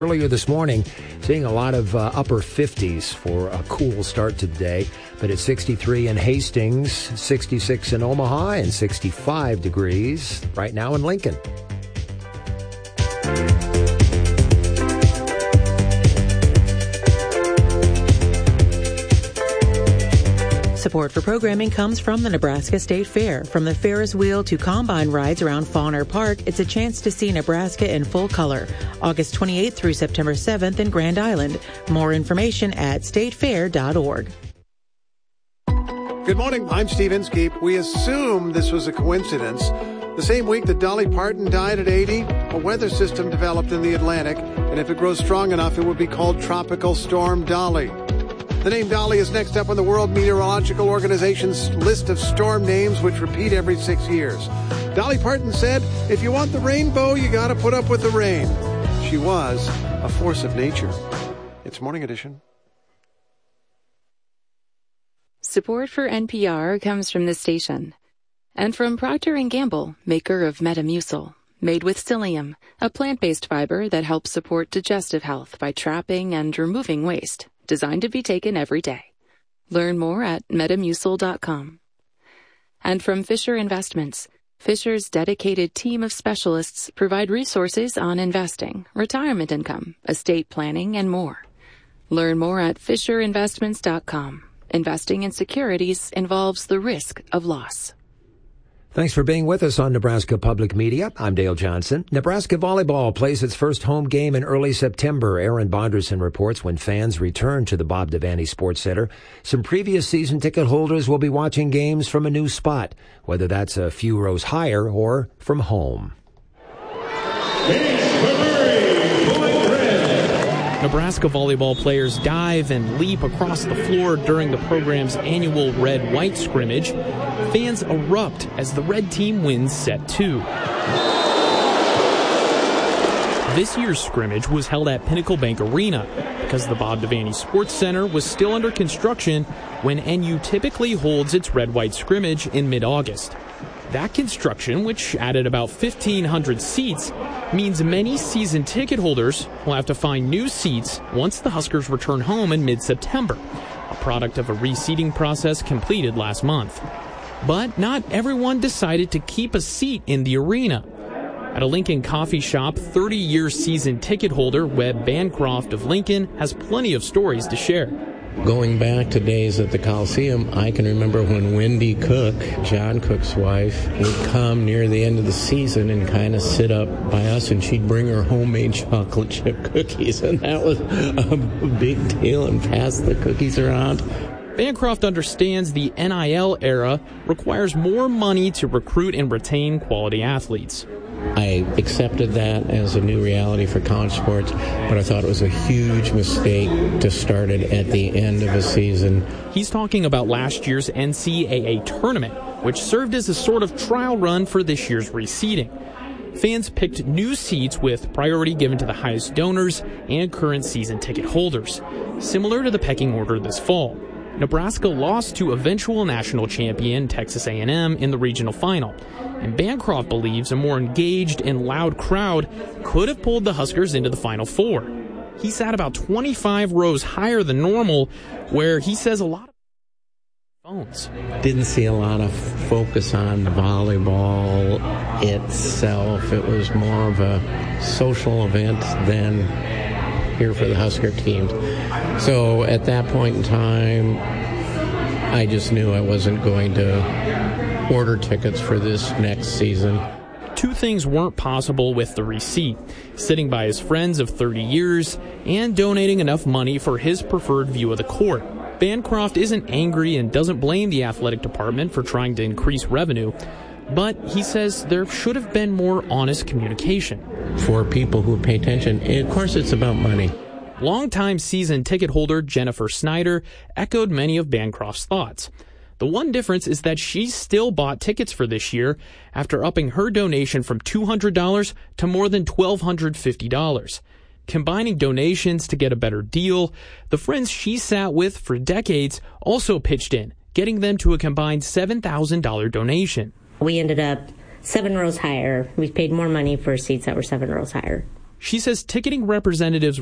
Earlier this morning, seeing a lot of upper 50s for a cool start to the day, but it's 63 in Hastings, 66 in Omaha, and 65 degrees right now in Lincoln. Support for programming comes from the Nebraska State Fair. From the Ferris wheel to combine rides around Fauner Park, it's a chance to see Nebraska in full color. August 28th through September 7th in Grand Island. More information at statefair.org. Good morning, I'm Steve Inskeep. We assume this was a coincidence. The same week that Dolly Parton died at 80, a weather system developed in the Atlantic, and if it grows strong enough, it would be called Tropical Storm Dolly. The name Dolly is next up on the World Meteorological Organization's list of storm names, which repeat every 6 years. Dolly Parton said, if you want the rainbow, you gotta put up with the rain. She was a force of nature. It's Morning Edition. Support for NPR comes from this station and from Procter & Gamble, maker of Metamucil, made with psyllium, a plant-based fiber that helps support digestive health by trapping and removing waste. Designed to be taken every day. Learn more at metamucil.com. And from Fisher Investments, Fisher's dedicated team of specialists provide resources on investing, retirement income, estate planning, and more. Learn more at fisherinvestments.com. Investing in securities involves the risk of loss. Thanks for being with us on Nebraska Public Media. I'm Dale Johnson. Nebraska volleyball plays its first home game in early September. Aaron Bonderson reports when fans return to the Bob Devaney Sports Center. Some previous season ticket holders will be watching games from a new spot, whether that's a few rows higher or from home. Nebraska volleyball players dive and leap across the floor during the program's annual red-white scrimmage. Fans erupt as the red team wins set 2. This year's scrimmage was held at Pinnacle Bank Arena because the Bob Devaney Sports Center was still under construction when NU typically holds its red-white scrimmage in mid-August. That construction, which added about 1,500 seats, means many season ticket holders will have to find new seats once the Huskers return home in mid-September, a product of a reseating process completed last month. But not everyone decided to keep a seat in the arena. At a Lincoln coffee shop, 30-year season ticket holder Webb Bancroft of Lincoln has plenty of stories to share. Going back to days at the Coliseum, I can remember when Wendy Cook, John Cook's wife, would come near the end of the season and kind of sit up by us, and she'd bring her homemade chocolate chip cookies, and that was a big deal, and pass the cookies around. Bancroft understands the NIL era requires more money to recruit and retain quality athletes. I accepted that as a new reality for college sports, but I thought it was a huge mistake to start it at the end of a season. He's talking about last year's NCAA tournament, which served as a sort of trial run for this year's reseeding. Fans picked new seats with priority given to the highest donors and current season ticket holders, similar to the pecking order this fall. Nebraska lost to eventual national champion Texas A&M in the regional final, and Bancroft believes a more engaged and loud crowd could have pulled the Huskers into the Final Four. He sat about 25 rows higher than normal, where he says a lot of phones. Didn't see a lot of focus on the volleyball itself. It was more of a social event than here for the Husker teams. So at that point in time, I just knew I wasn't going to order tickets for this next season. Two things weren't possible with the receipt: sitting by his friends of 30 years and donating enough money for his preferred view of the court. Bancroft isn't angry and doesn't blame the athletic department for trying to increase revenue, but he says there should have been more honest communication. For people who pay attention, of course it's about money. Longtime season ticket holder Jennifer Snyder echoed many of Bancroft's thoughts. The one difference is that she still bought tickets for this year after upping her donation from $200 to more than $1,250. Combining donations to get a better deal, the friends she sat with for decades also pitched in, getting them to a combined $7,000 donation. We ended up 7 rows higher. We paid more money for seats that were 7 rows higher. She says ticketing representatives